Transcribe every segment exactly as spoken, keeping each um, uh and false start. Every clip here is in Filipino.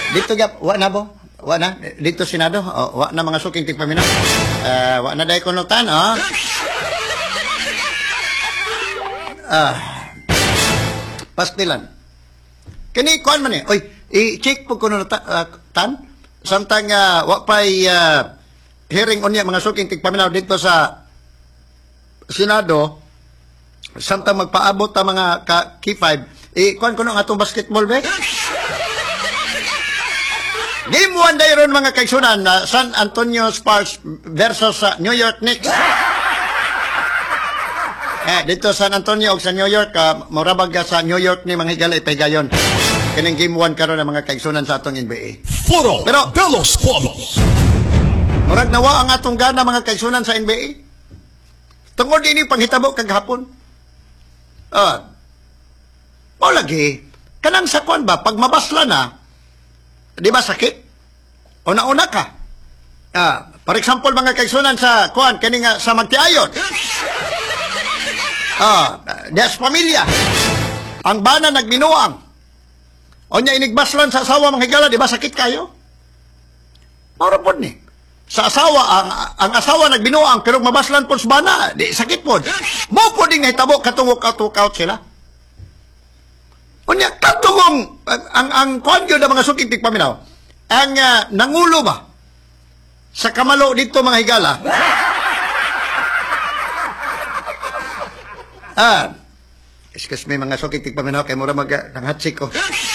dito gap, wa na bo. Wa na dito Senado. Oh, wa na mga suking tigpaminaw. Uh, wa na dai kunutan, oh. Ah. Pastilan. Kini kuan man eh. Oy, i-check po kuno ta, uh, tan samtang uh, wa pay uh, hearing unya mga suking tigpaminaw dito sa Senado. Samtang magpaabot ta mga ka K five, i kuan kuno nga atong basketball be. Game one day ron mga kaigsunan na San Antonio Spurs versus sa New York Knicks. Eh, dito San Antonio o sa New York, uh, morabag sa New York ni mga higala ipegayon. Kining game one karon ng mga kaigsunan sa atong N B A. Foro Pero, de los Polos. murag nawa ang atong gana mga kaigsunan sa N B A. Tungod ini panghitabo kagahapon. Ah. Uh, o lagi, kanang sa kuan ba, pag mabasla na, di ba sakit? Una-una ka. Ah, for example, mga kaigsunan sa kuan, kani nga sa magtiayon. Ah, des pamilya. Ang bana nagbinuang. O niya inigbaslan sa asawa mga higala, di ba sakit kayo? Mara po ni. Sa asawa, ang, ang asawa nagbinuang, pero mabaslan po sa bana, di sakit po. Mo po din nahitabo, katungok out sila. O niya, katungong, ang, ang, ang kuhan yun na mga sukik tigpaminaw, ang uh, nangulo ba sa kamalo dito mga higala? Ah, excuse me mga sukik tigpaminaw, kay mura mag ng hatsik ko.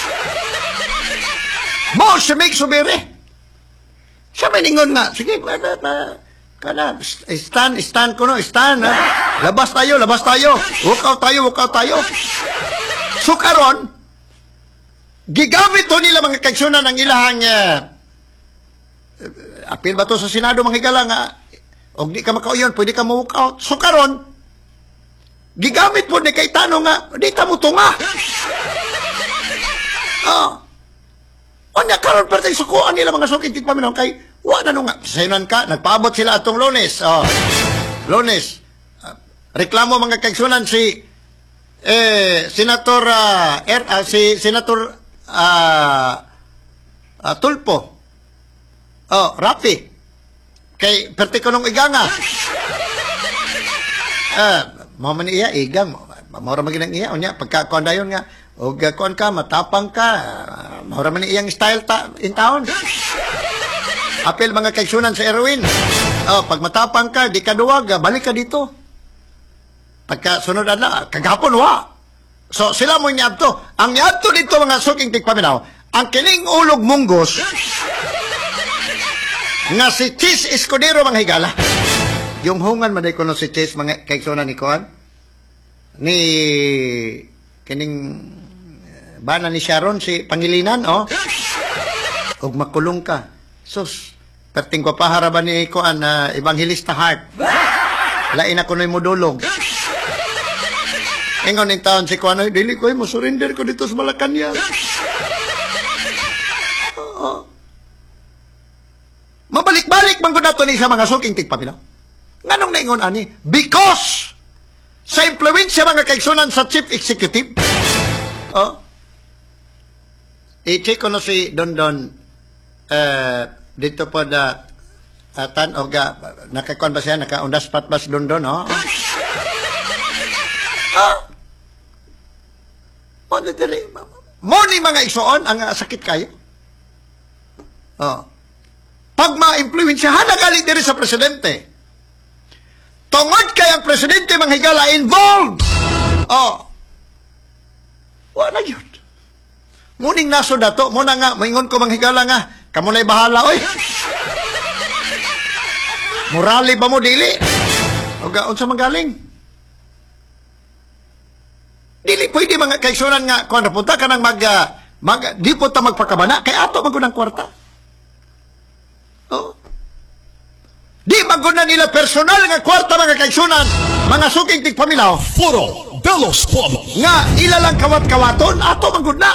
Mo, si Mick Subiri. Siya may ningon nga, sige, pa, pa, pa, kana, stand, stand ko no, stand, ha? Labas tayo, labas tayo, walk out tayo, walk out tayo. So karon, gigamit to nila mga kaigsunan ng ilahang uh, apil ba to sa Senado mga higala nga og di ka makauyon, pwede ka mo-walk out. So karon, gigamit po ni Cayetano nga, di ta mo tunga. Oh. O niya karon pero tayo sukuan nila mga sukit tigpaminaw kay wa na nung nga. Sayunan ka, nagpaabot sila atong Lunes. Oh. Lunes. Uh, reklamo mga kaigsunan si eh Senator uh, er, uh, si Senator uh, uh, Tulpo. Oh, Rafi. Kay pertikonong iganga. Ah, mo man iya igang mo ra maginang iya unya pagka kon dayon nga og kon ka matapang ka mo ra man iyang style ta in town. Apil mga kaigsunan sa Erwin. Oh, pag matapang ka di ka duwag, balik ka dito. Pagka sunod na, kagapon wa. So, sila mo niabto. Ang niabto dito mga suking tigpaminaw, ang kining ulog munggos, nga si Chis Escudero mga higala. Yung hungan man ko no si Chis mga kaigsunan ni Kuan, ni kining bana ni Sharon, si Pangilinan, oh. Og makulong ka. Sus, perting ko pa haraban ni Kuan na uh, Evangelista Hart. Lain ako na modulog. Ingon yung taon si Kuan, dili ko mo surrender ko dito sa Malacanang. Uh, Mabalik-balik man ko na ito ni sa mga suking tigpaminaw. Nganong naingon ani? Because sa impluensya mga kaigsunan sa chief executive. Oh. I-check ko na si Don Don uh, dito po na uh, tan o ga, nakakuan ba siya? Naka-undas pat ba si Don Don, oh? Ah. Morning mga igsoon, ang uh, sakit kayo. Oh. Pag ma-impluensyahan na galing diri sa presidente, tungod kay ang presidente mga higala involved. Oh. Wala yun. Muning naso dato, muna nga, maingon ko mga higala nga, kamo na'y bahala, oy. Morali ba mo dili? O gaon sa magaling? Dili pwede mga kaigsunan nga kung napunta ka ng mag, uh, mag di po ta magpakabana kay ato magunang kwarta. Oh. Di magunan nila personal nga kwarta mga kaigsunan, mga suking tigpaminaw. Foro de los Polos. Nga ila lang kawat-kawaton, ato maguna.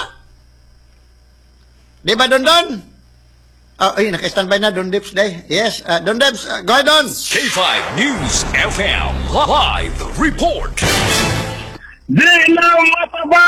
Di ba Don Don? Oh, ay, naka-standby na Don Dips day. Yes, uh, Don Dips, uh, go ahead Don. K five News F M live report. Di na mataba!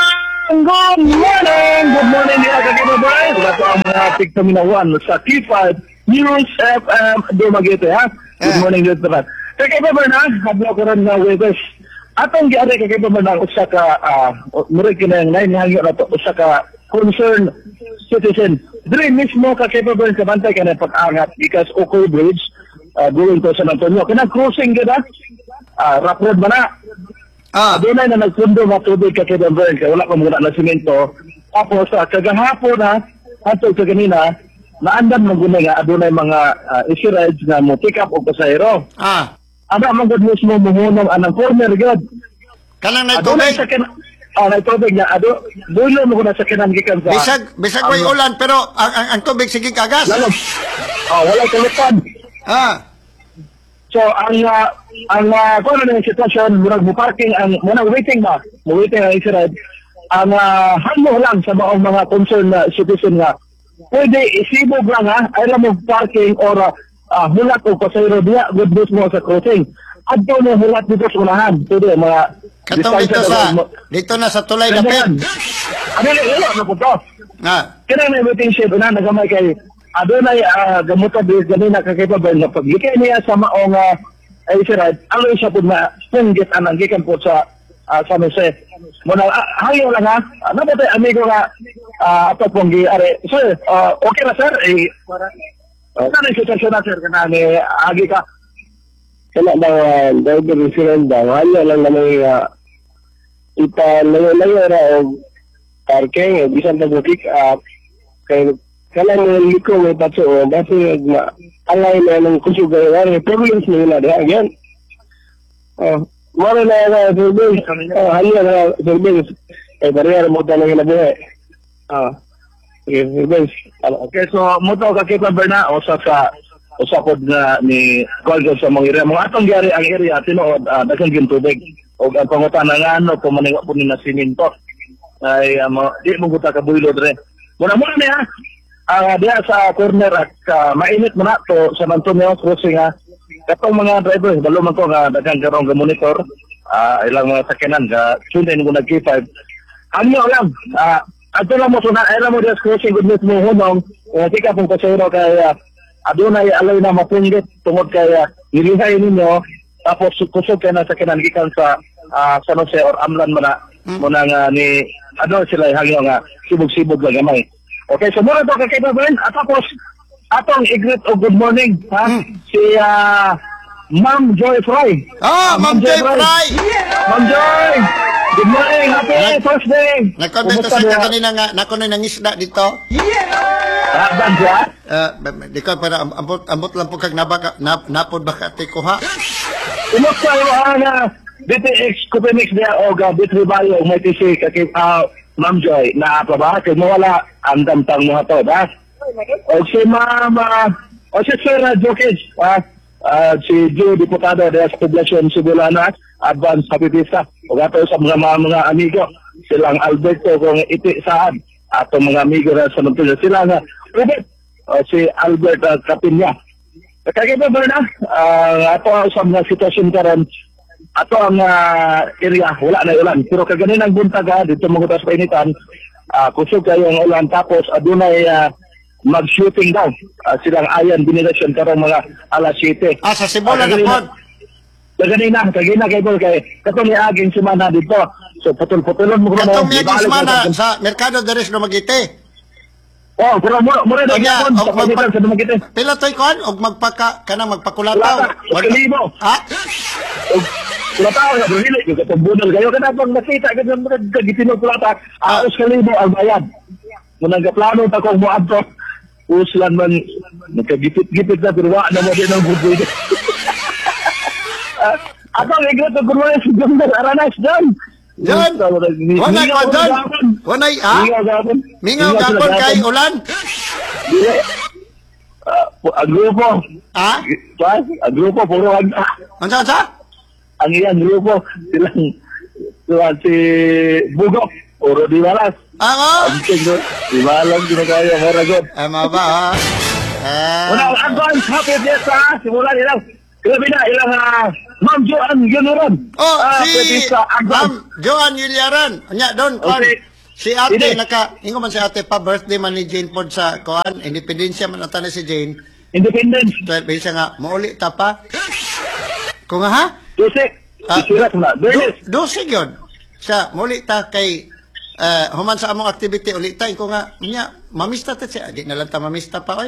Good morning! Good morning mga kakibabayan! Wala po ang mga tigtaminawan sa K five News F M Dumaguete, ha? Good Eh. morning dito naman. Kakibabayan na, habla ko rin na webes. Atong giari kakibabayan na usa ka, uh, murid kinayang nine hangyo na to, usa ka concerned citizen. Dili mismo kakibabayan sa bantay ka na pag-angat because Ocoy Bridge, uh, going to San Antonio. Kanang crossing gada, uh, rough road ba na? Ah, Adunay na nagpundo nga tubig ka Kidamberg, kaya wala pa muna na simento. Tapos, uh, kagahapon na, hatol ka ganina, naandan mo guna nga, adunay mga uh, issue rides na mo pick up o pasahero. ah. Ano ang mga mismo muhunong anang corner, God. Kanang na Adunay tubig. sa kin... Ah, na tubig niya. Ado, dulo mo guna sa kinangikan sa... Bisag, bisag may Ano? ulan, pero ang, ang, ang tubig sige kagas. Lalog. Ah, wala kalupad. Ah, So, ang uh, ang uh, kung ano na yung sitwasyon, murag mo parking, ang muna waiting ba? Mo waiting ang Israel. Ang uh, hango lang sa mga mga concerned na citizen nga, pwede isibog lang ha, ay lang mo parking or uh, uh, hulat o pasayro diya, good news mo sa crossing. At doon mo hulat dito sa unahan. Pwede, mga... katong dito distansya sa, mo- dito na sa tulay na Ganyan. pet. Ano na, ano na po to? Ah, Kaya na waiting shed, una nagamay kay adunay uh, gamuta bis ganina kakipabay na paglikay niya sa maong uh, ay sirad, alo siya po na punggit anang gikan po sa uh, San Jose. Muna, uh, hayo lang ha, uh, nabatay amigo nga uh, ato pong gi-ari. Sir, uh, okay na sir? Eh, uh, ano yung sitwasyon na sir? Kana ni agi ka? Kaya daw, uh, daw resident daw, hanya lang na may uh, ipa layo-layo na o parking, o bisan na pick up, kaya kaya mo liko may patso, o dati na alay na ng kusugay, wala problems na yun na diya, again. Oh, wala na na surveillance, oh, hanya na surveillance, eh, barrier mo talaga na buhay. Ah, okay, surveillance. Okay, so muto kakipabay na o sa sa usapod na ni Golgod sa mga area. Mga atong gyari ang area, tinuod, uh, daghang gintubig. O ang pangutana nga ano, pumaninga po ni na siminto. Ay, um, di mo guta ka buylo dre. Muna-muna niya, uh, diya sa corner at uh, mainit mo na to sa Antonio crossing ha. Katong mga driver, balo man ko nga daghang karong ga monitor, uh, ilang mga sakyanan ga sundan ko nag K five. Ano lang, uh, ato lang mo suna, ay lang mo diya crossing good news mo hunong, uh, tika pong pasero kaya adunay alay na mapunggit tungod kay uh, nilihay ninyo, tapos kusog kayo na sakyanan gikan sa uh, San Jose or Amlan mo na, mo na nga ni, ano sila hangyo nga, sibog-sibog lang gamay. Okay, so muna to kakaibabayan, at tapos atong i-greet o good morning, ha? Hmm. Si uh, Ma'am Joy Fry. ah, Ma'am Joy Fry. Ma'am Joy! Good morning! Happy Nag- Thursday! Nagkomento sa inyo kanina nga, nako na nangisda dito. Habang siya? Uh, di ko para am- ambot, ambot lang po kag nabaka, nap, napod baka tiko ha. Umot kayo ang uh, D T X Copenix niya o uh, D three Bayo may T C kakip uh, Ma'am Joy na pa ba? Kaya mawala ang damtang mga to, ha? O si Ma'am, uh, o si Sir uh, Jokic, ha? Uh, si Joe Diputado de sa Poblacion Sibulana, advance happy pista. O gato sa mga mga, mga amigo, silang Alberto kung iti saan, atong mga amigo na sa Mantulo, sila nga, Robert, o si Albert uh, Capinya. Kaya ba na, uh, ato sa mga sitwasyon karon, ato ang uh, area, wala na ulan. Pero kaganin ang buntag ha, dito mga sa painitan, uh, kusog kayo ang ulan, tapos adunay uh, mag-shooting daw. Uh, silang ayan, binirasyon karong mga alas siyete. Ah, sa Sibola na pod. Kaganina, kagina kay Bol, kay katong niaging sumana dito. So, putol-putulon mo ko Katong miyagis mana sa Merkado Deres Lumagite. Oh, pero mura mura daw Kanya, gyapon og sa pamitan sa Dumaguete. Pila toy kon og magpaka kanang magpakulataw. Kulata, Wala- libo. Ha? Kulata sa Brazil, yung katong bunal kayo kada pag nakita ka sa mga gagitino kulata, aos kalibo ang bayad. Munang plano ta kong moadto. Uslan man nagkagipit-gipit na pero wa na mo din ang buboy. Ako ang igro to gurwa si John Aranas John. John, wala ko John. Wala ha? Mingaw gapon. Mingaw gapon kay ulan. Dili. Ah, ang grupo. Ha? Pas, ang grupo puro ang Unsa unsa? ang iyang grupo silang silang si Bugok puro di balas. Ako. Ang tingin di balas ginagaya mo ragot. Ay mga ba ha? Eh. Una ang advance happy fiesta simula nilang grabe na ilang uh, Ma'am Joan Yunuran. Oh, Ah, si fiesta advance. Ma'am Joan Yuliaran. Anya doon kon. Okay. Si ate, Hindi. naka, ingo man si ate pa, birthday man ni Jane Pod sa Koan, Independensya man ata na si Jane. Independence. twelve days siya nga, mauli ta pa. Kung nga ha? Dusik. Ah, Isirat na. Bernis. Do, dosig yun. Siya, mauli ta kay, uh, human sa among activity, uli ta, ko nga, niya, mamista ta siya. Di na lang ta mamista pa, oy.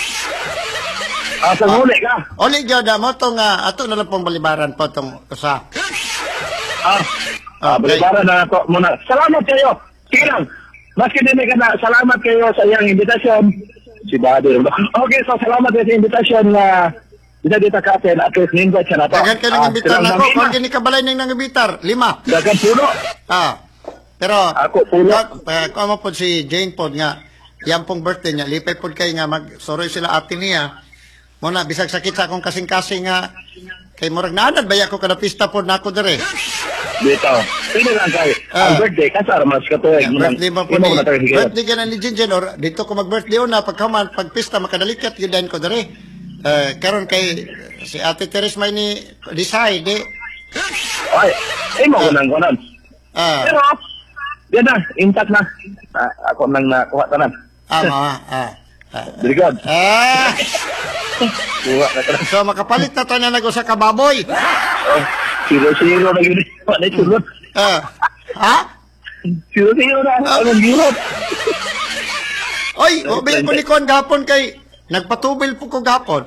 Ah, sa huli ka. Uli yun, mo tong, uh, ato na lang pong balibaran po tong usa. Ah, ah Okay. balibaran na ako muna. Salamat kayo. Sige lang. Maski din ka na, salamat kayo sa iyang invitasyon. Si Buddy. Okay, so salamat kayo sa invitasyon na bisa dito ka atin at least ni-invite siya na to. Dagan ka nang Ah, imbitar silang na ko, namina. kung gini kabalay nang nangibitar, lima. Dagan puno. Ah, pero, Ako, puno. uh, kung mo po si Jane Pod nga, yan pong birthday niya, lipay po kayo nga, mag-soroy sila ate niya, muna, bisag sakit sa akong kasing-kasing nga, kay Murag naanad, baya ko kada pista po na ako dire. Dito. Pwede lang kayo. Ah. Ang birthday, kasar mas katuwag. Yeah, birthday mo po Imo ni, na tayo higit. birthday ka na ni Jinjen, or dito ko mag-birthday na, pagkaman, pagpista, makadalikat, yun din ko dire. Uh, karon kay, si ate Teres may ni, decide, eh. Ay, imo ko nang kunan. Ah, Pero, yan na, intact na. Ah, ako nang nakuha tanan. ah, mga, ah, ah. Very good. Ah, Kuha na tanan. so makapalit na tayo na nag-usa ka baboy. Oh, zero-zero na yun. Wala na sulot. Ah, ha? Zero-zero na. Anong gihot? Oy, ubil ko ni Kon gapon kay nagpatubil po ko gapon.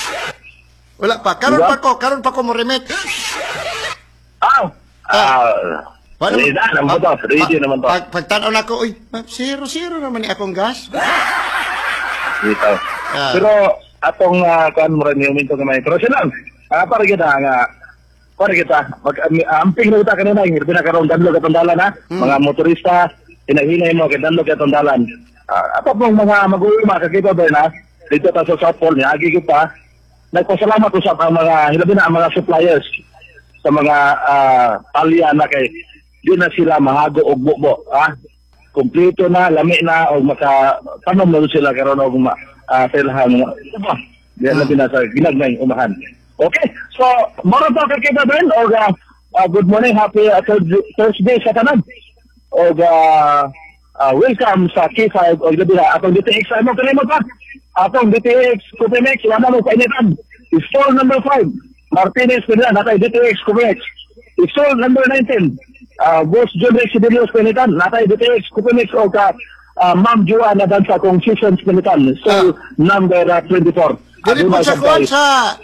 Wala pa. Karon Diba? pa ko, karon pa ko mo remit. Ah! Ah! Wala Ready na naman to. Ready Pa- naman to. Pag pagtanaw na ko, uy, zero-zero naman ni akong gas. Dito. Ah. Pero, atong uh, kuhan mo rin yung minto kamay. Pero siya lang. Ah, para kita nga, para kita, mag, um, amping na kita kanina, yung pinakaroon danlog atong dalan ha. Hmm. Mga motorista, hinahinay mo kay danlog atong dalan. Ah, ato pong mga mag-uuma, kakita ba na, dito ta sa South Pole, niagi ko pa, nagpasalamat ko sa mga, hilabi na ang mga suppliers sa mga uh, palya na kay, di na sila mahago og bubo, ha? Kompleto na, lami na, o maka, tanom na sila karon og ma, uh, telhang, diba? Di na binasa, ginagnay, umahan. Okay, so, moro to kay kita, Ben, o uh, uh, good morning, happy uh, Thursday sa tanan. O uh, uh, welcome sa K five, o gabi na, atong D T X, ay mo, kanimo pa, atong D T X, Copimex, wala mo painitan, stall number five, Martinez, Pinlan, natay D T X, Copimex, stall number nineteen, uh, Boss John Rex Sidelios, Pinitan, natay D T X, Copimex, o ka, uh, Ma'am Joanna Dansa, kong Seasons, Pinitan, stall number uh, twenty-four. Dili po Adunay sa sa kuwan tayo. sa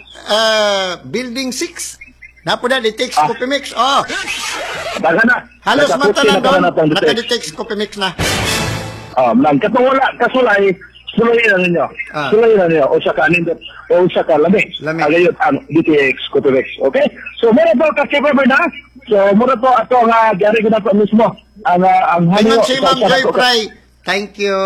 uh, building six. Napo na detect Ah. Coffee Mix. Oh, Daga na. halos man Nakaputi tanan na tanan doon. atong D T X. Naka-detect Coffee Mix na. Um, nang katong wala, kasulay, sulayin na ninyo. Ah. Sulayin na ninyo. O sa kanin, o sa kalamig. Lamig. Agayot ang D T X, Copivex. Okay? So, mura po kasi cover na. So, mura po ato nga, gari ko na po mismo. Ang, uh, ang Ingon hanyo. si sa- Ma'am sa- Joy Fry. Thank you.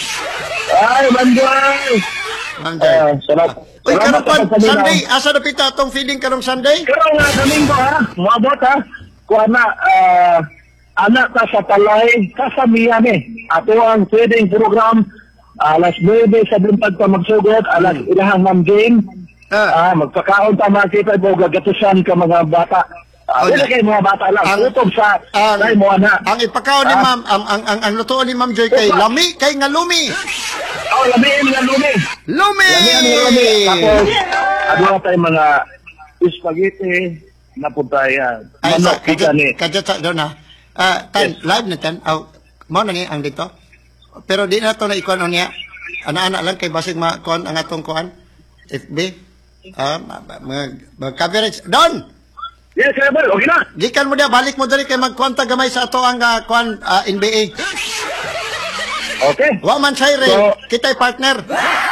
Ay, Ma'am Joy! Ma'am Joy. Ah, salamat. Uy, karon Salamat pa, sa kanina. Sunday, asa na pita atong feeding karong Sunday? Pero nga kaming ko ha, muabot ha, kuha na, ah, anak ka sa talay, kasamihan eh. Ato ang feeding program, alas nuwebe sa buntag pa magsugod, alas ilahang Ma'am Jane, Ah. ah, magpakaon ta makita mo, gagatusan ka mga bata. Ah, Oh, wala na- kayo mga bata lang, ang- utob sa, Ang, dahil mo na. ang ipakaw ni Ah. Ma'am, ang, ang, ang, ang lutoon ni Ma'am Joy kay Opa. lami, kay nga lumi. Oh, lamiin nga lumi. Lumi! Lamiin nga lumi. Tapos, ano tayong mga spaghetti, naputaya, Ay, manok, sa, kita ni. kadya, kadya sa doon ha. Ah, tan, Yes. live na tan. Aw, mo na ni ang dito. Pero di na to na ikuan niya. Ana-ana lang kay basig ma kon ang atong kuan. F B. Ah, mag, mag coverage. Don. Yes, sir, boy. Okay na. Gikan mo dia balik mo diri kay magkonta gamay sa ato ang ah, kuan ah, N B A. Okay. Wa man sayre, So- kitay partner.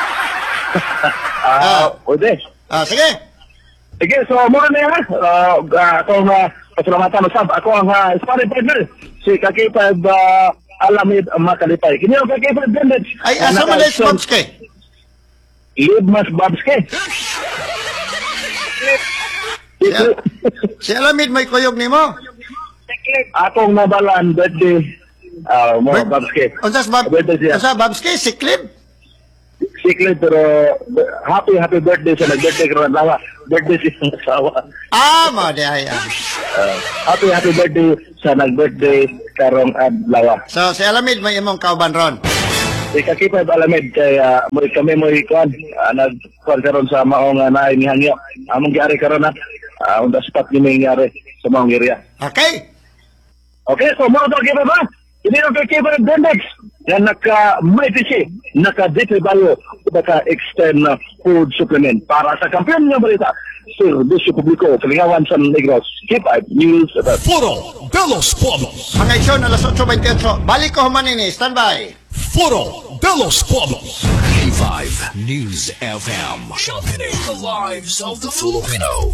Ah, pwede. Ah, sige. Sige, so muna na yan. Uh, uh, akong uh, pasalamatan usab. Ako ang uh, sparring partner. Si Kakipad uh, Alamid uh, Makalipay. Kini ang Kakipad Blended. Ay asa man dai Bobs kay? Live mas Babske. Yeah. Si Alamid may kuyog nimo. Akong nabalan birthday. Uh, mo Bir- Babske. Unsas Bob? Birthday siya. Unsa Bobs kay si Clip? Siklet pero b- happy happy birthday sa nag-birthday karon lawa. Birthday sa asawa. Ah, mo di ay. ah. Uh, happy happy birthday sa nag-birthday karong adlaw. So, si Alamid may imong kauban ron. Ikakipad alamid kay uh, mo kami mo ikuan uh, nagkuan karon sa maong uh, naay ni hangyo. Among giari karon na uh, on the spot ni nangyari sa maong area. Okay? Okay, so mo to giba ba? Hindi na kay Kevin Dendex yan naka mighty si naka dito bayo naka extend na food supplement para sa kampeon nga balita. Sir, Bisyo Publiko, Kalingawan San Negros, Keep Up News. Foro de los Pueblos. Mga isyon, alas eight twenty-eight. Balik ko humanin eh. Stand by. Foro de los Pueblos. K five News F M. Championing the lives of the Filipino.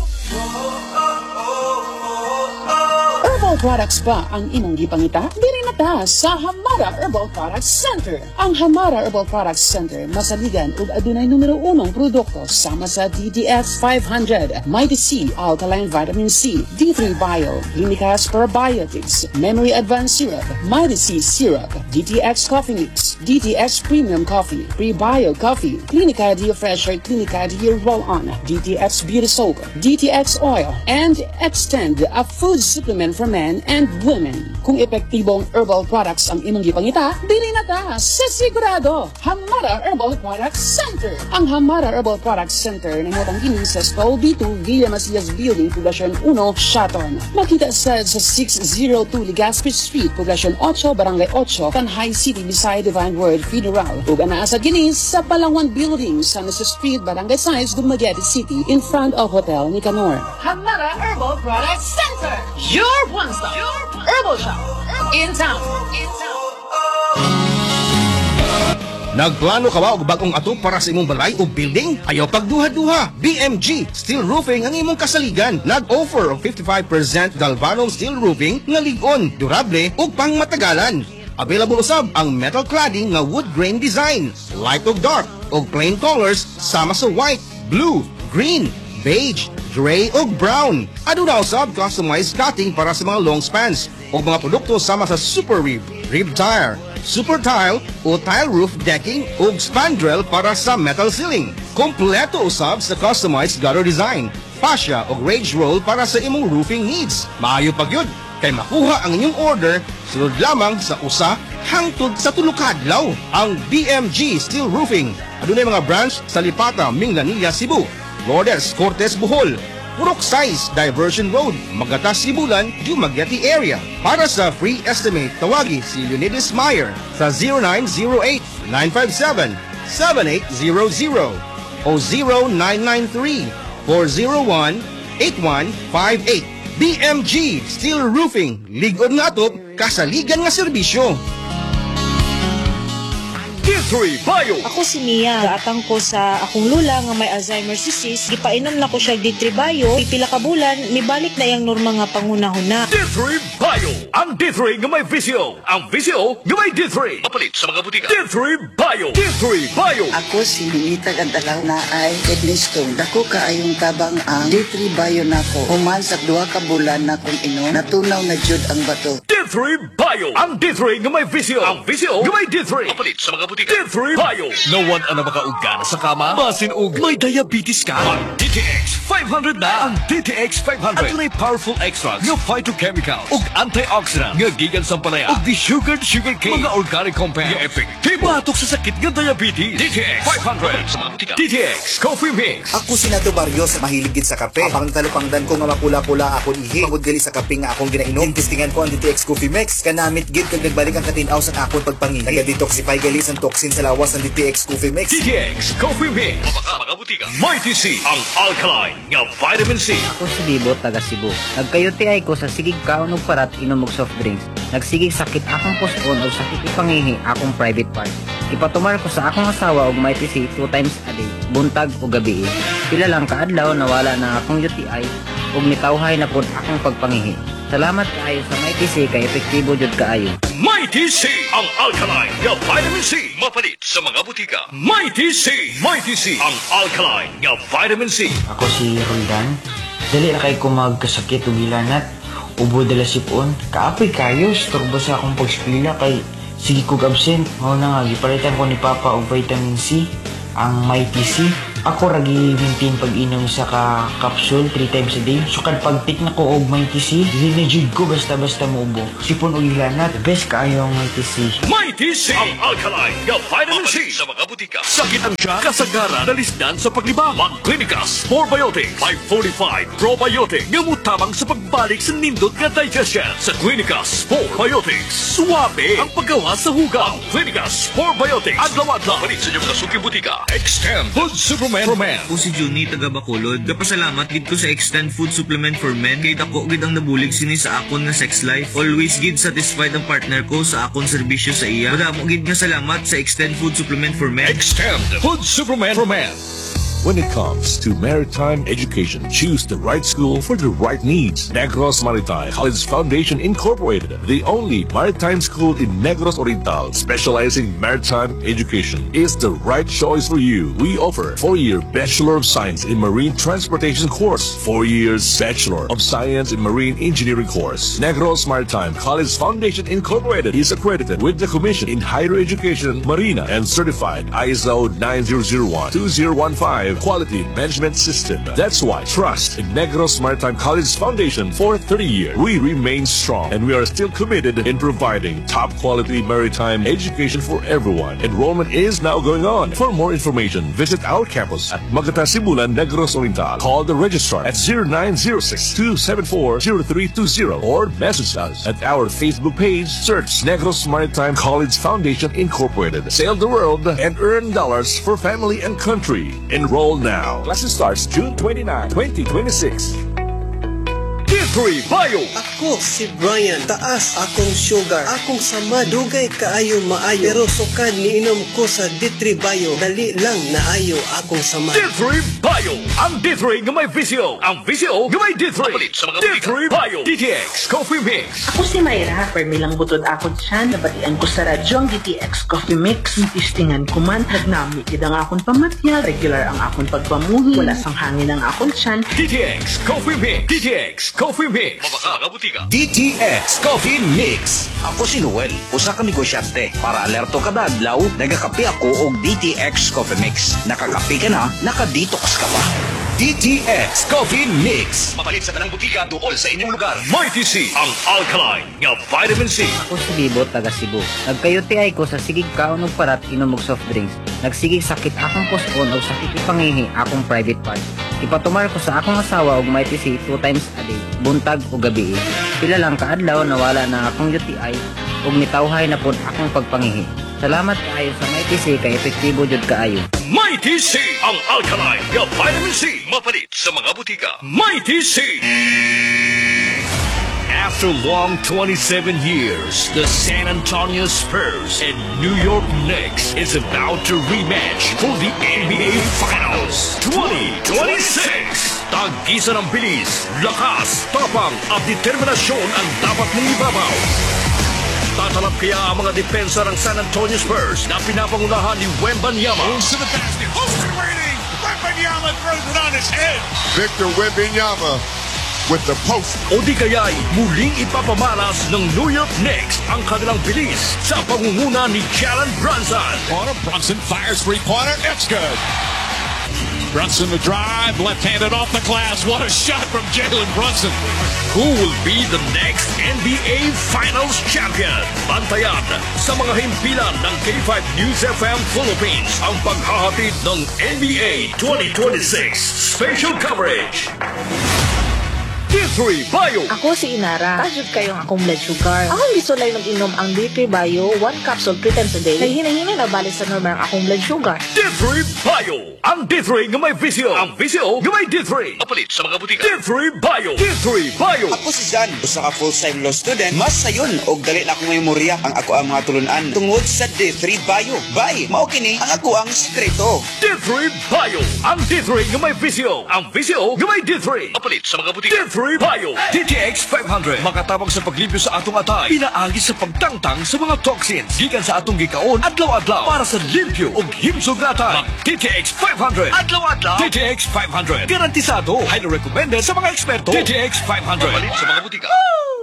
Herbal products ba ang imong gipangita? Dili na ta sa Hamada Herbal Products Center. Ang Hamada Herbal Products Center masaligan ug adunay numero unong produkto sama sa D T X five hundred, Mighty C, Alkaline Vitamin C, D three Bio, Clinicas Probiotics, Memory Advanced Syrup, Mighty C Syrup, D T X Coffee Mix, D T X Premium Coffee, Prebio Coffee, Clinica Dio Fresher, Clinica Dio Roll-On, D T X Beauty Soap, D T X Oil, and Extend, a food supplement for men and women. Kung epektibong herbal products ang imong gipangita, dili na ta sa sigurado. Hamada Herbal Products Center. Ang Hamada Herbal Products Center nangutang kini sa Stall B two Villa Macias Building, Poblacion one, Shaton. Makita sa sa six oh two Legazpi Street, Poblacion eight, Barangay eight, Tanhay City, beside Divine Word Federal. Ug anaa sa kini sa Palawan Building, San Jose Street, Barangay Science, Dumaguete City, in front of Hotel Nicanor. Hamada Herbal Products Center. Your one-stop herbal shop in town. In town. Nagplano ka ba og bagong ato para sa imong balay o building? Ayaw pagduha-duha. B M G Steel Roofing ang imong kasaligan. Nag-offer og fifty-five percent galvanum steel roofing nga lig-on, durable ug pangmatagalan. Available usab ang metal cladding nga wood grain design, light ug dark ug plain colors sama sa white, blue, green, beige, gray ug brown. Aduna usab customized cutting para sa mga long spans ug mga produkto sama sa super rib, rib tire, super tile o tile roof decking ug spandrel para sa metal ceiling. Kompleto usab sa customized gutter design, fascia ug rage roll para sa imong roofing needs. Maayo pa gyud kay makuha ang inyong order sulod lamang sa usa hangtod sa tulo ka adlaw. Ang B M G Steel Roofing adunay mga branch sa Lipata, Minglanilla, Cebu, Lourdes, Cortes, Bohol, Purok Size, Diversion Road, Magatas, Sibulan, Dumaguete area. Para sa free estimate, tawagi si Leonidas Meyer sa zero nine zero eight, nine five seven, seven eight zero zero o zero nine nine three, four zero one, eight one five eight. B M G Steel Roofing, ligod nga atop, kasaligan nga serbisyo. D three Bio. Ako si Mia. Gaatang ko sa akong lula nga may Alzheimer's disease. Gipainom na ko siya D three Bio. Pipila ka bulan, mibalik na yung norma nga pangunahuna. D three Bio. Ang D three nga may visyo. Ang visyo nga may D three. Mapalit sa mga butika. D three Bio. D three Bio. Ako si Minita Gandalaw na ay kidney stone. Dako kaayong tabang ang D three Bio nako. Human sa duha ka bulan na kung inom, natunaw na jud ang bato. D three Bio. Ang D three nga may visyo. Ang visyo nga may D three. Mapalit sa mga butika. D three Bio. Nawan ang makauga na sa kama. Masin og may diabetes ka. Ang D T X five hundred na. Ang D T X five hundred. At may powerful extracts nga phytochemicals ug antioxidant nga gikan sa palaya ug di-sugared sugar cane. Mga organic compounds nga epektibo batok sa sakit nga diabetes. D T X five hundred. D T X Coffee Mix. Ako si Nato Barrios, mahiligid sa kape. Apang talupangdan ko nga mapula-pula ako ihi. Pagod gali sa kape nga akong ginainom. Intistingan ko ang D T X Coffee Mix. Kanamit gid kag nagbalik ang katinaw sa akong pagpangihi. Naga-detoxify gali sa toxin sa lawas ng D T X Coffee Mix. D T X Coffee Mix. Mapaka mga butika. Mighty C. Ang alkaline nga vitamin C. Ako si Bibo, taga Cebu. Nagkayuti ay ko sa sigig kaon og parat inom og soft drinks. Nagsigig sakit akong puspon o sakit ipangihi akong private part. Ipatumar ko sa akong asawa og Mighty C two times a day, buntag o gabi. Pila lang kaadlaw nawala na akong U T I ug nitawhay na pud akong pagpangihi. Salamat kaayo sa Mighty C kay epektibo jud kaayo. Mighty C. Ang alkaline nga vitamin C. Mapalit sa mga butika. Mighty C. Mighty C. Ang alkaline nga vitamin C. Ako si Roldan. Dali na kay ko magkasakit o gilanat. Ubo dala sipon. Kaapoy kayo. Storbo sa akong pagspila kay sige kog absent. Mao na nga, gipalitan ko ni Papa og vitamin C. ang may T C. Ako ragi maintain pag-inom sa ka capsule three times a day. So kad pag-take na ko og may T C, dili na jud ko basta-basta muubo. Sipon og ilanat, best kaayo ang may T C. May T C ang alkaline nga vitamin C sa mga butika. Sakit ang tiyan, kasagaran, dalisdan sa paglibang. Mag-Clinicas Probiotics five forty-five Probiotic nga mutabang sa pagbalik sa nindot nga digestion. Sa Clinicas Probiotics, suwabe ang paggawa sa hugaw. Clinicas Probiotics, adlaw-adlaw. Palit sa inyong mga suki butika. Extend Food Supplement for Men. Ako si Juni, taga Bacolod. Kapasalamat gid ko sa Extend Food Supplement for Men. Kay dako gid ang nabulig sini sa akon nga sex life. Always gid satisfied ang partner ko sa akon serbisyo sa iya. Madamo gid nga salamat sa Extend Food Supplement for Men. Extend Food Supplement for Men. When it comes to maritime education, choose the right school for the right needs. Negros Maritime College Foundation Incorporated, the only maritime school in Negros Oriental specializing maritime education, is the right choice for you. We offer four-year Bachelor of Science in Marine Transportation course, four years Bachelor of Science in Marine Engineering course. Negros Maritime College Foundation Incorporated is accredited with the Commission in Higher Education, Marina, and certified I S O nine thousand one two thousand fifteen Quality Management System. That's why trust in Negros Maritime College Foundation for thirty years. We remain strong and we are still committed in providing top quality maritime education for everyone. Enrollment is now going on. For more information, visit our campus at Magata Sibulan, Negros Oriental. Call the registrar at zero nine zero six two seven four zero three two zero or message us at our Facebook page. Search Negros Maritime College Foundation Incorporated. Sail the world and earn dollars for family and country. Enroll now. Classes starts June twenty-ninth, twenty twenty-six. D three Bio. Ako si Brian, taas akong sugar, akong sama, dugay kaayo maayo, pero sukad niinom ko sa D three Bio, dali lang naayo akong sama. D three Bio. Ang D three nga may visyo. Ang visyo nga may D three. Papalit sa mga D three Bio. D T X Coffee Mix. Ako si Mayra, permilang butod ako dyan, nabatian ko sa radyo ang D T X Coffee Mix. Tistingan ko man, nagnami kid ang akong pamatya, regular ang akong pagpamuhi, wala sang hangin ang akong tiyan. D T X Coffee Mix. D T X Coffee Mix. Mabaka mga butika. D T X Coffee Mix. Ako si Noel, usa ka negosyante. Para alerto kada adlaw, nagakape ako og D T X Coffee Mix. Nakakape ka na, nakadetox ka pa. D T X Coffee Mix. Mapalit sa tanang butika dool sa inyong lugar. May T C ang alkaline nga vitamin C. Ako si Libo, taga Cebu. Nagkayuti ay ko sa sigig kaon og parat inom og soft drinks. Nagsigig sakit akong puson o sakit ipangihi akong private part. Ipatumar ko sa akong asawa og may T C two times a day, buntag o gabi. Pila lang kaadlaw nawala na akong U T I ug nitawhay na pud akong pagpangihi. Salamat kaayo sa may T C kay epektibo jud kaayo. May T C ang alkaline nga vitamin C. Mapalit sa mga butika. May T C. After long twenty-seven years, the San Antonio Spurs and New York Knicks is about to rematch for the N B A Finals twenty twenty-six. Tag-isa ng bilis, lakas, tapang at determinasyon ang dapat mong ibabaw. Tatalap kaya ang mga depensa ng San Antonio Spurs na pinapangunahan ni Wembanyama. Moves to the basket, hosted waiting. Wembanyama throws it on his head. Victor Wembanyama with the post. O di kaya'y muling ipapamalas ng New York Knicks ang kanilang bilis sa pangunguna ni Jalen Brunson. Corner, Brunson fires three-pointer. It's good. Brunson the drive, left-handed off the glass. What a shot from Jalen Brunson. Who will be the next N B A Finals champion? Bantayan sa mga himpilan ng K five News F M Philippines ang paghahatid ng N B A twenty twenty-six special coverage. D three Bio. Ako si Inara. Tajud kayong akong blood sugar. Ako gusto lang mag-inom ang D three Bio, one capsule three times a day. Kay hinahinay na balik sa normal ang akong blood sugar. D three Bio. Ang D three nga may visyo. Ang visyo nga may D three. Kapalit sa mga butika. D three Bio. D three Bio. Ako si Jan, usa ka full-time law student. Mas sayon og dali na akong memorya ang ako ang mga tulunan tungod sa D three Bio. Bye. Mao kini ang ako ang sekreto. D three Bio. Ang D three nga may visyo. Ang visyo nga may D three. Kapalit sa mga butika. D three Bio. D T X five hundred. Makatabang sa paglibyo sa atong atay. Pinaagi sa pagtangtang sa mga toxins. Gikan sa atong gikaon adlaw-adlaw para sa limpyo ug himsog nga atay. D T X five hundred. Adlaw-adlaw. D T X five hundred. Garantisado. Highly recommended sa mga eksperto. D T X five hundred. Kapalit sa mga butika. D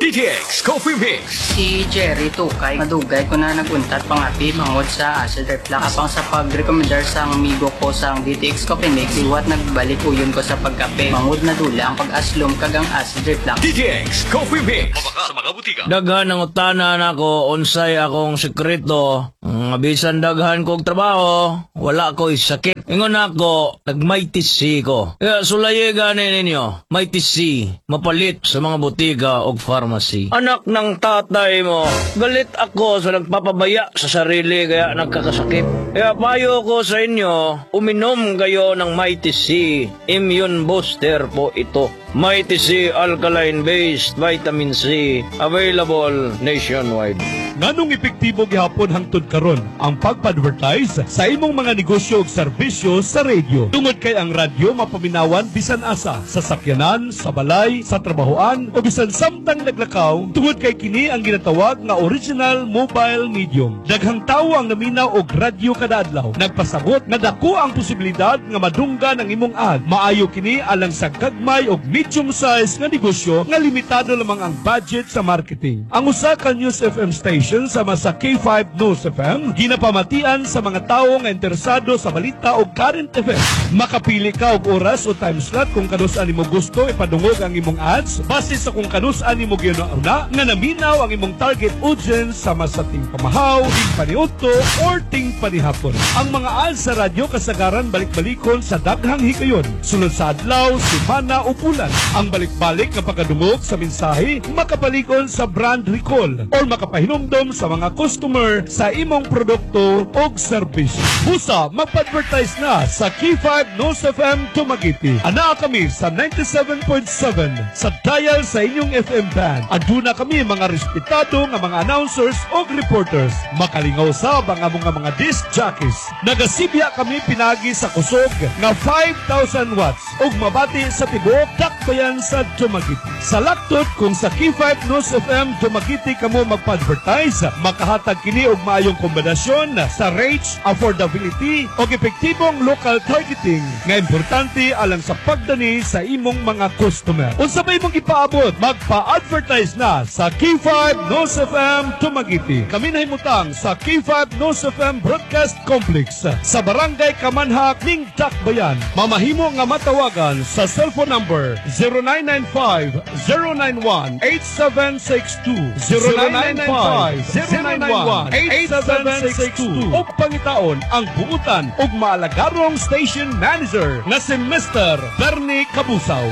D T X Coffee Mix. Si Jerry Tukay, madugay ko na naguntat pangapi mangod sa acid reflux. Apang sa pag-recommendar sa amigo ko sa D T X Coffee Mix, iwat nagbalik uyon ko sa pagkape. Mangod na dula ang pag-aslom kagang acid reflux. D T X Coffee Mix. Mabaka sa mga butika. Daghan ang utanan ako, unsay akong sekreto. Ang bisan daghan kog trabaho, wala ko'y sakit. Ingon ako, nagmaytisi ko. Kaya sulaye gani ninyo, maytisi, mapalit sa mga butika o pharmacy. Anak ng tatay mo, galit ako sa nagpapabaya sa sarili kaya nagkakasakit. Kaya payo ko sa inyo, uminom kayo ng maytisi. Immune booster po ito. Mighty C Alkaline-based Vitamin C, available nationwide. Nganong epektibo gihapon hangtod karon ang pagpa-advertise sa imong mga negosyo ug serbisyo sa radio. Tungod kay ang radyo mapaminawan bisan asa, sa sakyanan, sa balay, sa trabahoan o bisan samtang naglakaw, tungod kay kini ang ginatawag nga original mobile medium. Daghang tawo ang naminaw og radyo kada adlaw. Nagpasabot nga dako ang posibilidad nga madunggan ang imong ad. Maayo kini alang sa gagmay og medium size nga negosyo nga limitado lamang ang budget sa marketing. Ang usa ka News F M station sama sa K five News F M ginapamatian sa mga tawo nga interesado sa balita o current events. Makapili ka og oras o time slot kung kanus-an nimo gusto ipadungog ang imong ads base sa kung kanus-an nimo ginauna nga naminaw ang imong target audience sama sa ting pamahaw, ting paniudto or ting panihapon. Ang mga ads sa radyo kasagaran balik-balikon sa daghang higayon sulod sa adlaw, semana o bulan. Ang balik-balik nga pagkadungog sa mensahe makapalikon sa brand recall or makapahinumdom sa mga customer sa imong produkto o serbisyo. Busa, magpa-advertise na sa K five News F M Dumaguete. Ana kami sa ninety-seven point seven sa dial sa inyong F M band. Aduna kami mga respetado nga mga announcers o reporters. Makalingaw sa mga mga mga disc jockeys. Nagasibya kami pinagi sa kusog nga five thousand watts ug mabati sa tibuok dakbayan sa Dumaguete. Sa laktot kung sa K five News F M Dumaguete kamo magpa-advertise, makahatag kini og maayong kombinasyon sa rates, affordability o epektibong local targeting nga importante alang sa pagdani sa imong mga customer. Unsa ba imong ipaabot? Magpa-advertise na sa K five News F M Dumaguete. Kami nahimutang sa K five News F M Broadcast Complex sa Barangay Kamanhak ning Dakbayan. Mamahimo nga matawagan sa cellphone number zero nine nine five zero nine one eight seven six two zero nine nine five zero nine one eight seven six two o pangitaon ang buutan ug maalagarong station manager na si Mister Bernie Cabusaw.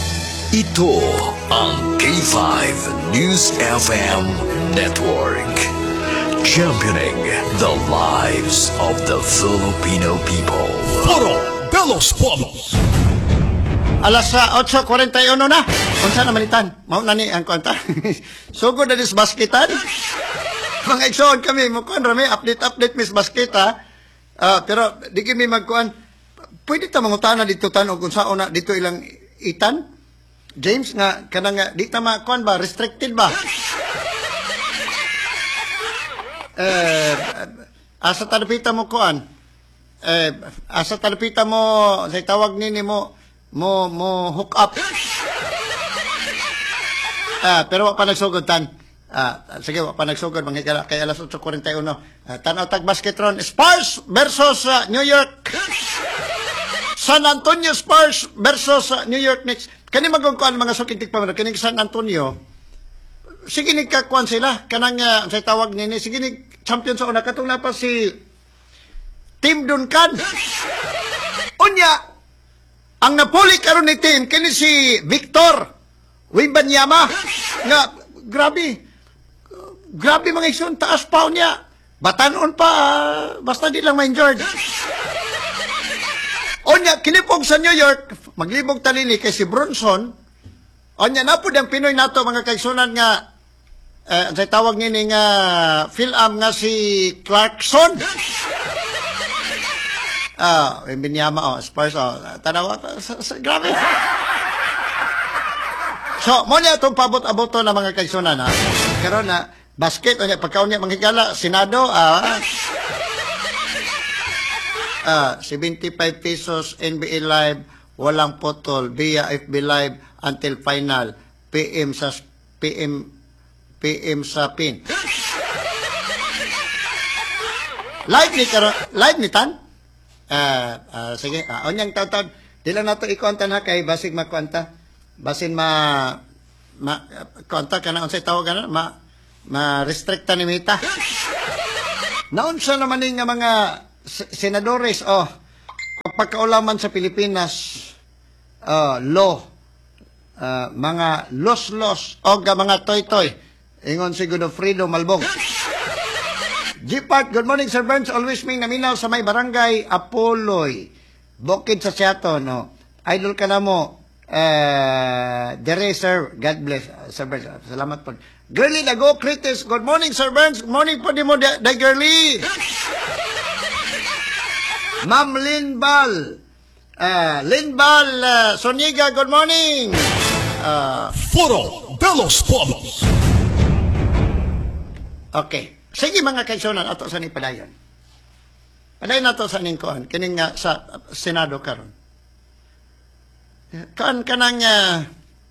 Ito ang K five News F M Network. Championing the lives of the Filipino people. Puro Belos Polos. Alas uh, eight forty-one na. Unsa na malitan? Mao na ni ang kwanta. Sugod na dis basketan. Mga igsoon kami mo kuan rami update update mis basketa. Uh, pero di kami magkuan. Pwede ta mangutana dito tan og unsa una dito ilang itan? James nga kanang nga di ta makuan ba restricted ba? Eh asa talapita mo kuan? Eh asa talapita mo sa tawag nini mo mo mo hook up. Ah, pero wa pa nagsugod tan. Ah, sige, wa pa nagsugod manghigala kay alas eight forty-one. Ah, tanaw tag basketron Spurs versus uh, New York. San Antonio Spurs versus uh, New York Knicks. Kani magkuan mga sukintik pa kani San Antonio. Sige ni kakuan sila kanang uh, sa tawag nini sige ni champion sa una katong na pa si Tim Duncan. Unya ang napuli karon ni team kini si Victor Wembanyama nga grabe grabe mga igsoon taas pa niya batanon pa uh, basta di lang ma-injured. Onya kinipog sa New York maglibog talini kay si Bronson. Onya na pud ang Pinoy nato mga kaigsunan nga uh, sa tawag nini nga Phil-Am nga si Clarkson. Ah, uh, Binyama oh, Spurs oh, tanaw grabe. So, mo niya itong pabot-aboto na mga kaigsunan ha. Karon na basket o niya pagkaon niya manghigala Senado ah ah seventy-five pesos N B A Live walang potol via F B Live until final P M sa P M P M sa pin. Live ni karo, live ni tan. Ah, ah, sige, ah, onyang taw-taw. Di lang nato i-kontan ha kay basig makwanta. Basin ma ma konta kana unsay tawag kana ma ma restricta ni Mita. Naunsa naman ni nga mga senadores oh pagkaulaman sa Pilipinas uh, law uh, mga los-los o ga mga toy-toy ingon si Godofredo Malbong. G-Part, good morning Sir Burns, always ming naminaw sa may barangay Apoloy Bukid sa Seattle, no. Idol ka na mo. Uh, Dere, sir. God bless. Uh, Sir Burns, uh, salamat po. Girly Dago Critis, good morning Sir Burns. Good morning po di mo, da, da Girly. Ma'am Linbal. Uh, Linbal uh, Soniga, good morning. Uh, Foro de los Pueblos. Okay. Sige mga kaisonan, ato sa ni padayon. Padayon nato sa ning kuan, kining nga sa uh, Senado karon. Kaan ka nang, uh,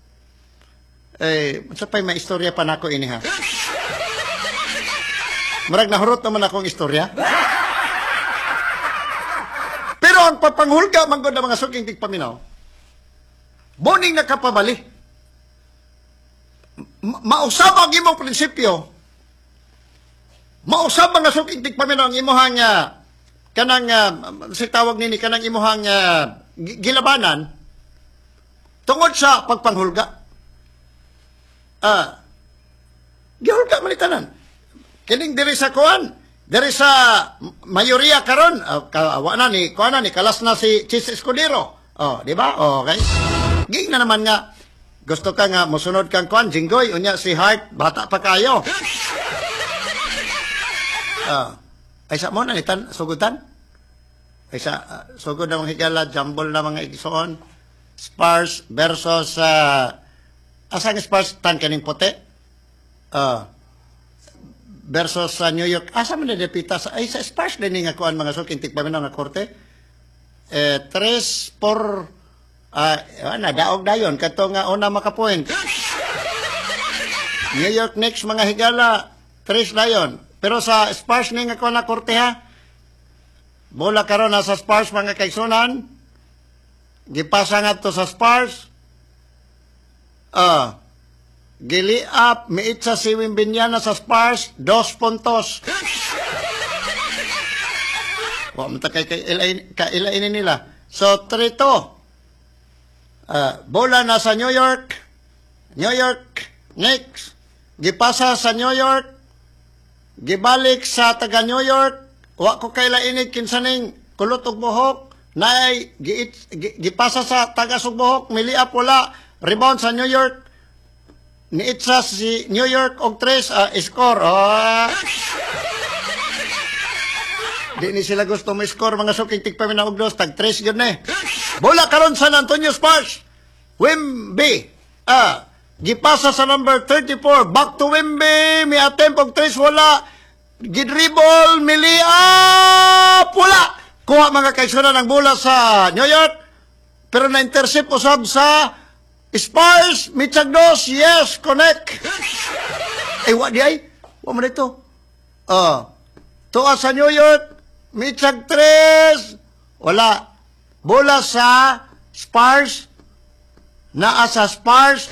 eh, sa pa'y may istorya pa na ako ini ha. Marag nahurot naman akong istorya. Pero ang papanghulga, manggod na mga suking tigpaminaw, boning nakapabali. Ma mausab ang imong prinsipyo, mausab mga suking tigpaminaw ang imuhang, uh, kanang, uh, si tawag nini, kanang imuhang uh, gilabanan, tungod sa pagpanghulga. Ah, gihulga manitanan. Kining diri sa kuan, diri sa mayoriya karon, uh, kawa na ni kuan na ni kalas na si Chis Escudero. Oh, di ba? Oh, okay. Ging na naman nga gusto ka nga mosunod kang kuan, Jinggoy, unya si Hart, bata pa kayo. Ah, ay sa mo na nitan sugutan. Ay sa uh, sugod na mga higala, jumble na mga igsoon. Spurs versus uh, asang Spurs tan kaning puti uh, versus sa uh, New York asa man depita sa ay sa Spurs din nga kuan mga suking tigpaminaw nga korte eh tres por uh, ana daog dayon kato nga una makapoint. New York Knicks mga higala tres dayon pero sa Spurs ni nga kuan na korte ha bola karon na sa Spurs mga kaigsunan. Gipasa nga to sa Spurs. Ah. Gili up, miitsa si Wimbinyana sa Spurs, dos puntos. Wa man ta kay kailain nila. So three two. Ah, bola na sa New York. New York Knicks. Gipasa sa New York. Gibalik sa taga New York. Wa ko kailain kinsaning kulot og buhok. Nay gipasa sa taga Sugbohok, miliap wala, rebound sa New York. Niitsa si New York og tres uh, score. Oh. Di ni sila gusto mo score mga suking tigpaminaw og dos tag tres gyud ni. Bola karon San Antonio Spurs. Wimby. Ah, gipasa sa number thirty-four, back to Wimby, mi attempt og tres wala. Gidribble, miliap wala. Kuha mga kaigsunan ang bola sa New York, pero na-intercept usab sa Spurs, Mitsag dos, yes, connect. Eh, wa di ay? Wa man ito. Uh, tuwa sa New York, Mitsag tres, wala. Bola sa Spurs, naa sa Spurs,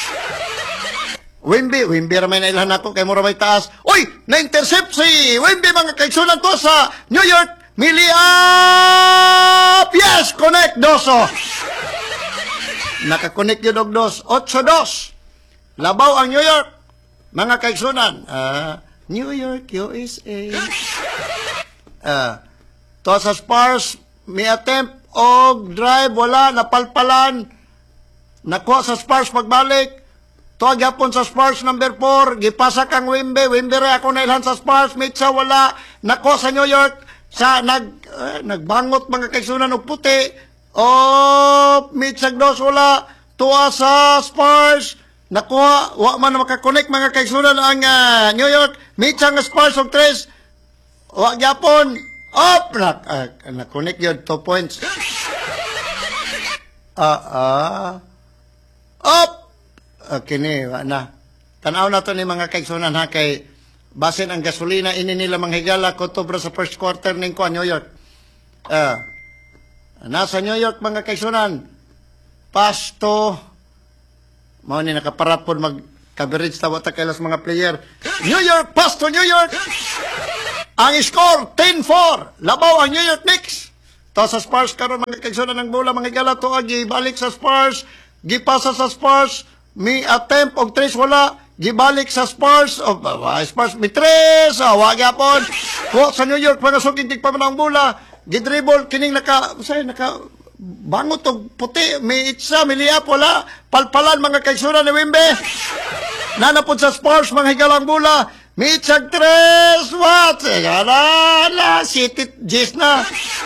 Wimby, Wimby ramay na ilan ako, kay mo ramay taas. Uy, na-intercept si Wimby mga kaigsunan to sa New York, Miliap! Yes! Connect, doso! Nakakonect yun og dos. Otso dos. Labaw ang New York. Mga kaigsunan. Uh, New York, U S A. Uh, to sa Spurs, may attempt og drive, wala, napalpalan. Nakuha sa Spurs pagbalik. To agapon sa Spurs number four. Gipasa kang Wimby. Wimby rin ako na ilhan sa Spurs. Mitsa, wala. Nakuha sa New York. Sa nag uh, nagbangot mga kaigsunan og puti o mitsag dos wala tuwa sa Spurs nakuha wa man makakonect mga kaigsunan ang uh, New York mitsag Spurs og tres wa gyapon op na uh, na connect yun two points ah uh, uh, op uh, kini wa na tanaw na to ni mga kaigsunan ha, kay basin ang gasolina ini nila manghigala kutubra sa first quarter ning kuan New York. Uh, nasa New York mga kaigsunan, pasto, mao ni nakaparapon mag coverage tawa ta kailas mga player. New York, pasto New York. Ang score ten four. Labaw ang New York Knicks. To sa Spurs karon mga kaigsunan ng bola mga higala to agi balik sa Spurs, gipasa sa Spurs, mi attempt og tres wala, gibalik sa Spurs o uh, Spurs mi tres, uh, wa gyapon. Ko sa New York mga sukintig pa man ang bola, gidribble kining naka say naka bangot og puti, may itsa, may liyap, wala. Palpalan mga kaigsunan ni Wimbe. Nanapod sa Spurs, mga higalang bola. May itsag tres, what? Gala, la, sitit, jis na.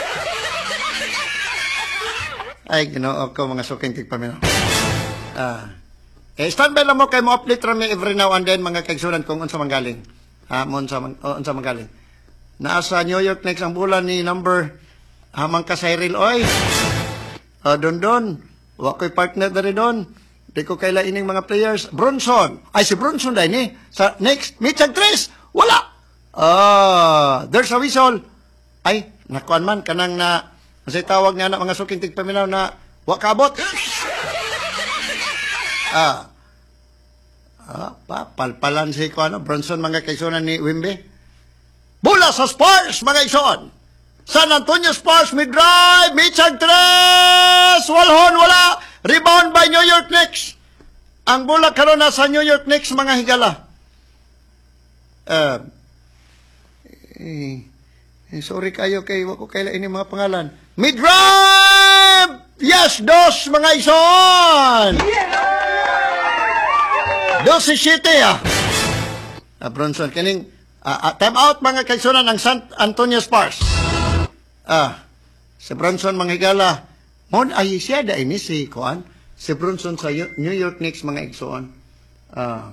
Ay, ginoo ko mga suking tigpaminaw. Ah. Eh, standby lang mo kay mo update rami every now and then mga kaigsunan kung unsa manggaling. Ha, mo unsa mang, oh, unsa manggaling. Naasa New York next ang bola ni number hamang ka Cyril, oy. Uh, don don, wa ko'y partner na rin doon. Di ko kaila ining mga players. Bronson. Ay, si Bronson dahil ni. Sa next, Mitchell Tres. Wala. Ah, there's a whistle. Ay, nakuan man. Kanang na, kasi tawag nga na mga suking tigpaminaw na wa kabot. Ah. Ah, pa, palpalan si ko ano, Bronson mga kaigsunan ni Wimbe. Bola sa Spurs mga kaigsunan. San Antonio Spurs, mid-drive, Mitchell Tres, walhon, wala, rebound by New York Knicks. Ang bola karon na sa New York Knicks, mga higala. Uh, eh, eh, sorry kayo kay, wako kaila ini mga pangalan. Mid-drive! Yes, dos, mga ison! Dos si City, ah. Uh, Bronson, kaning, uh, uh, time out mga kaigsunan ng San Antonio Spurs. Ah, si Bronson manghigala. Mon ay siya da ini si Kuan, si Bronson sa New York Knicks mga igsoon. Ah.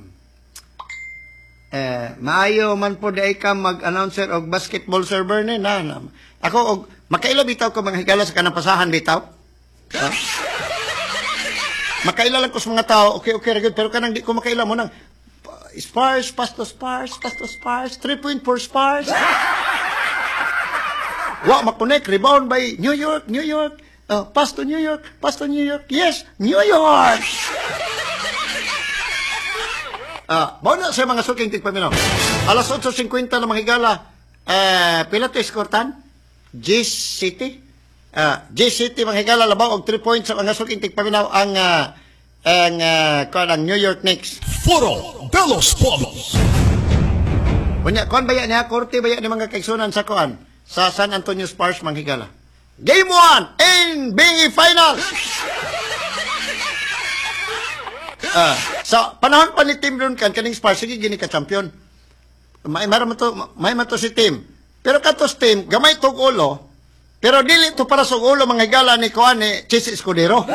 Eh, maayo man po dai ka mag-announcer og basketball server ni na. na. Ako og makaila bitaw ko manghigala sa kanang pasahan bitaw. Ah. Makaila lang ko sa mga tao. Okay, okay, ragod, pero kanang di ko makaila mo nang Spurs, pass to Spurs, pass to Spurs, three point for Spurs. Wa makonek, rebound by New York, New York, uh, pass to New York, pass to New York, yes, New York! Ah, uh, na sa mga suking tigpaminaw. Alas eight fifty na mga higala, eh, pila to eskortan? G City? Ah, uh, G City mga higala, labaw og three points sa mga suking tigpaminaw ang, uh, ang, uh, kuan ang New York Knicks. Foro de los Polos. Kunya, kuan baya niya, korte baya ni mga kaigsunan sa kuan? Sa San Antonio Spurs manghigala. Game one N B A Final. Ah, sa panahon pa ni team doon kan kaning Spurs sige gini ka champion. May mara to, may mato si team. Pero katos team gamay tog ulo. Pero dili to para sa ulo manghigala ni kuan ni Chis Escudero.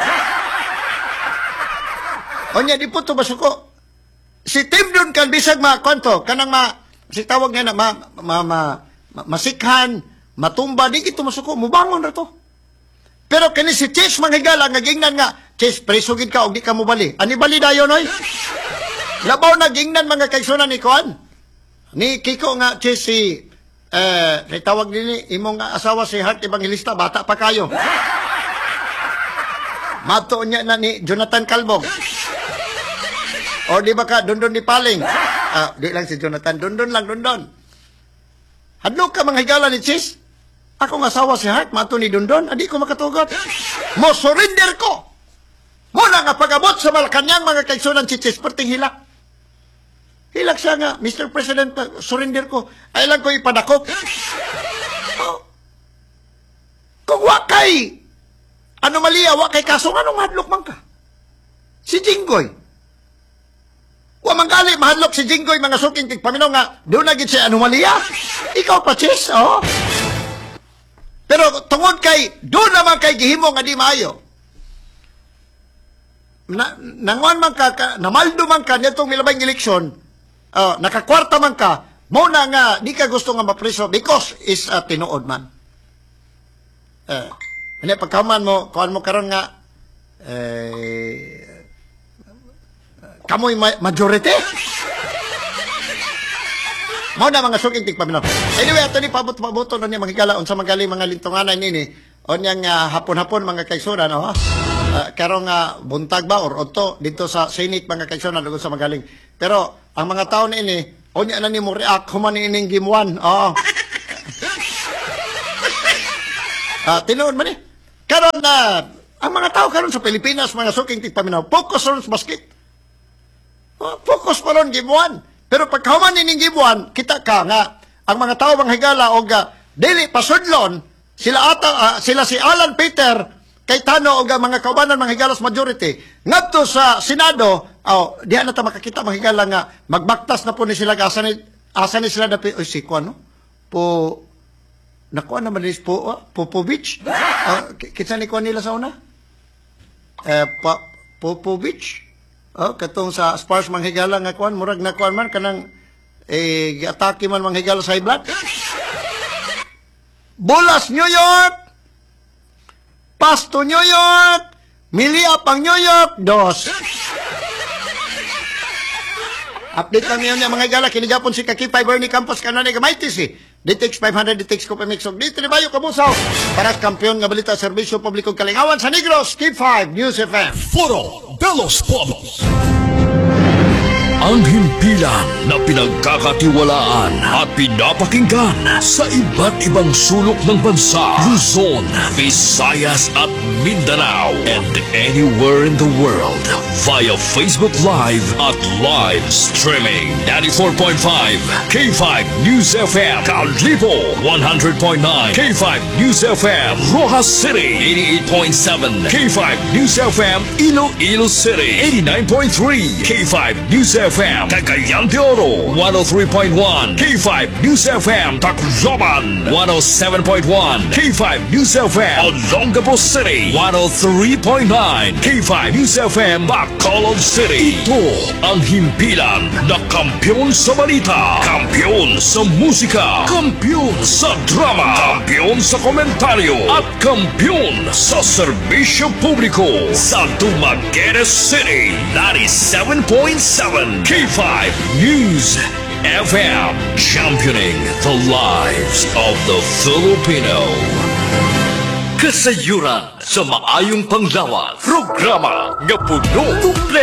Onya di po to basuko. Si team doon kan bisag ma kanto kanang ma si tawag nga na ma, ma, ma masikhan, matumba, di ito masuko, mubangon na to. Pero kani si Chis manghigala, nga gingnan nga, Chis, presugid ka, o di ka mubali. Ani bali dayon, oy? Labaw na gingnan mga kaigsunan ni Kuan. Ni Kiko nga, Chis, si, eh, uh, tawag nini, imong asawa si Hart Evangelista, bata pa kayo. Mato niya na ni Jonathan Calbog. O di ba ka, dundon ni Paling. Ah, di lang si Jonathan, dundon lang, dundon. Hadlok ka mga higala ni Chis. Ako nga asawa si Hart, mato ni Dondon, adi ko makatugot. Mo surrender ko. Muna nga pag-abot sa Malacanang mga kaigsunan si Chis, perting hilak. Hilak siya nga, Mister President, surrender ko. Ay lang ko ipadakop. Oh. Kung wakay, anomalia, wakay kaso, anong hadlok man ka? Si Jinggoy. Wa manggali mahadlok si Jinggoy mga suking tigpaminaw nga doon na gid siya anomalia. Ikaw pa Chis, oh. Pero tungod kay doon naman kay gihimo nga di maayo. Na, nanguan man ka, ka namaldo man ka nitong milabang eleksyon, uh, nakakwarta man ka, mo na nga di ka gusto nga mapreso because is uh, tinuod man. Eh, uh, pagkaman mo, kuan mo karon nga eh kamoy ma- majority? Mao na mga suking tigpaminaw. Anyway, ato ni pabot-paboto na niya manghigala unsa magaling mga lintunganan nini. O niyang uh, hapon-hapon mga kaigsunan, oh. Uh, karong uh, buntag ba or odto dito sa Senate mga kaigsunan ug sa magaling. Pero ang mga tao ini, o niya na ni mo react human ining game one. Oh. Ah, tinuod man ni. Karon na ang mga tao karon sa Pilipinas mga suking tigpaminaw, focus ron sa basket. Oh, focus pa ron game one. Pero pagkahuman ining game one, kita ka nga ang mga tao manghigala og uh, dili pasudlon sila ata uh, sila si Alan Peter kay Tano og uh, mga kaubanan manghigalas majority ngadto sa Senado. Oh, diha na ta makakita manghigala nga magbaktas na po ni sila asa ni asa ni sila dapi oy si kuno po nakuha naman ni po uh, Popovich. Uh, kitsa ni kuha nila sa una eh pa, Popovich. Oh, katong sa Spurs manghigala nga kuan murag na kuan man kanang eh giatake man manghigala sa high blood. Bulas New York, Pasto New York, Milia pang New York, dos. Update lang niyo niya mga gala, kinigapon si Kakipay Bernie Campos kanon ni Gamay T C. D T X five hundred, D T X Copa Mix, dito ni Bayo Kabusaw. Para sa kampiyon nga balita, serbisyo publikong kalingawan sa Negros, K five News F M. Foro de los Pobos. Ang himpilan na pinagkakatiwalaan at pinapakinggan sa iba't ibang sulok ng bansa, Luzon, Visayas at Mindanao, and anywhere in the world via Facebook Live at live streaming. ninety-four point five K five News F M, Kalibo, one hundred point nine K five News F M, Rojas City, eighty-eight point seven K five News F M, Iloilo City, eighty-nine point three K five News F M, Cagayan de Oro, one oh three point one K five News F M, Tacloban, one oh seven point one K five News F M, Olongapo City, one oh three point nine K five News F M, Bacolod City. Ito ang himpilan na kampiyon sa balita, kampiyon sa musika, kampiyon sa drama, kampiyon sa komentaryo, at kampiyon sa serbisyo publiko sa Dumaguete City, ninety-seven point seven K five News F M, championing the lives of the Filipino. Kasayuran sa maayong panglawan, programa nga puno